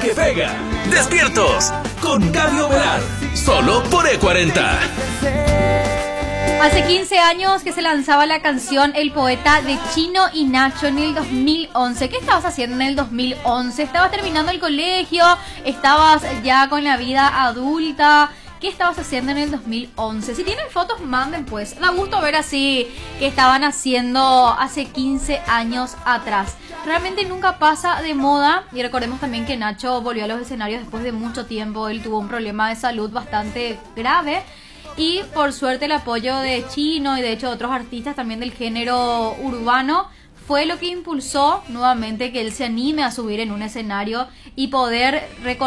que pega. Despiertos con Gaby Omelar. Solo por E40. Hace 15 años que se lanzaba la canción El Poeta de Chino y Nacho en el 2011. ¿Qué estabas haciendo en el 2011? ¿Estabas terminando el colegio? ¿Estabas ya con la vida adulta? ¿Qué estabas haciendo en el 2011? Si tienen fotos, manden pues. Da gusto ver así que estaban haciendo hace 15 años atrás. Realmente nunca pasa de moda. Y recordemos también que Nacho volvió a los escenarios después de mucho tiempo. Él tuvo un problema de salud bastante grave. Y por suerte el apoyo de Chino y de hecho otros artistas también del género urbano fue lo que impulsó nuevamente que él se anime a subir en un escenario y poder recordar